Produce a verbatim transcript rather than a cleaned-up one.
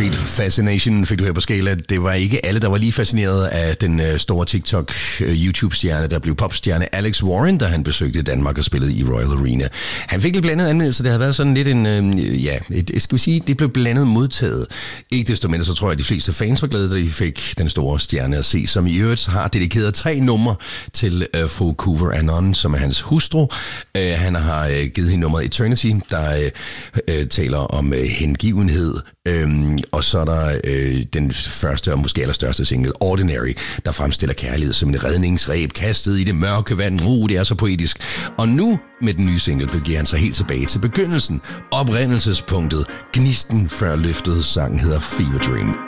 Street Fascination fik du her på skala. Det var ikke alle, der var lige fascineret af den øh, store TikTok-YouTube-stjerne, der blev popstjerne Alex Warren, da han besøgte Danmark og spillede i Royal Arena. Han fik lidt blandet anmeldelse. Det har været sådan lidt en, øh, ja, et, skal vi sige, det blev blandet modtaget. Ikke desto mindre, så tror jeg, at de fleste fans var glade, da de fik den store stjerne at se, som i øvrigt har dedikeret tre numre til øh, fru Coover Anon, som er hans hustru. Øh, han har øh, givet hende nummeret Eternity, der øh, øh, taler om øh, hengivenhed. Øhm, og så er der øh, den første og måske allerstørste single, Ordinary, der fremstiller kærlighed som en redningsreb kastet i det mørke vand. Uh, det er så poetisk. Og nu med den nye single begiver han sig helt tilbage til begyndelsen. Oprindelsespunktet, gnisten før løftet. Sangen hedder Fever Dream.